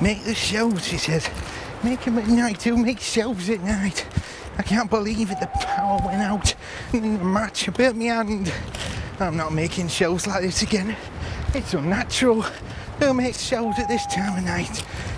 Make the shelves, he said. Make them at night, who makes shelves at night? I can't believe it, the power went out in the match, I burnt my hand. I'm not making shelves like this again. It's unnatural. Who makes shelves at this time of night?